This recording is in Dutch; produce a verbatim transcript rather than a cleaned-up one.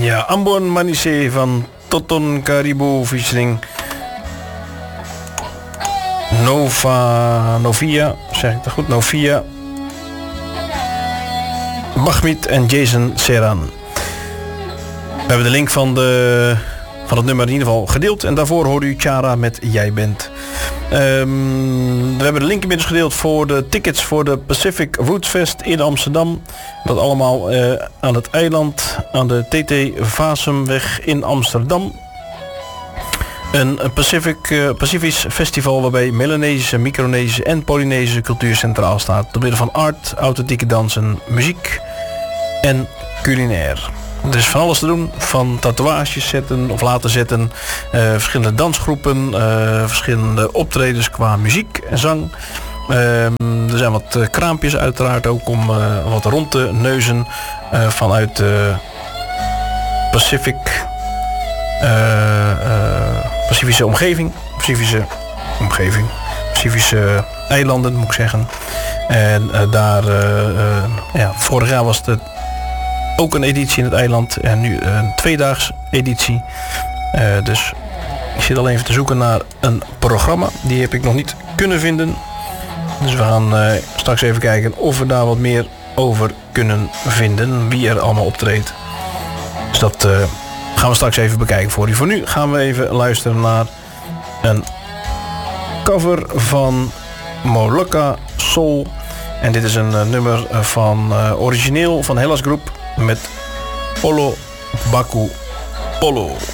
Ja, Ambon Manise van Toton Caribou featuring Nova, Novia, zeg ik dat goed? Novia, Bachmit en Jason Serran. We hebben de link van, de, van het nummer in ieder geval gedeeld. En daarvoor hoorde u Chara met Jij Bent. Um, we hebben de link inmiddels gedeeld voor de tickets voor de Pacific Roots Fest in Amsterdam. Dat allemaal uh, aan het eiland, aan de T T Vasumweg in Amsterdam. Een Pacific, uh, Pacifisch festival waarbij Melanesische, Micronesische en Polynesische cultuur centraal staat. Door middel van art, authentieke dansen, muziek en culinair. Er is van alles te doen, van tatoeages zetten of laten zetten, uh, verschillende dansgroepen, uh, verschillende optredens qua muziek en zang. Uh, er zijn wat uh, kraampjes uiteraard ook om uh, wat rond te neuzen uh, vanuit de uh, Pacific, uh, uh, Pacifische omgeving, Pacifische omgeving, Pacifische eilanden moet ik zeggen. En uh, daar, uh, uh, ja, vorig jaar was het ook een editie in het eiland en nu een tweedaags editie. Uh, dus ik zit al even te zoeken naar een programma. Die heb ik nog niet kunnen vinden. Dus we gaan uh, straks even kijken of we daar wat meer over kunnen vinden. Wie er allemaal optreedt. Dus dat uh, gaan we straks even bekijken voor u. Voor nu gaan we even luisteren naar een cover van Molucca Soul. En dit is een uh, nummer van uh, origineel van Hellas Groep met Polo Baku Polo.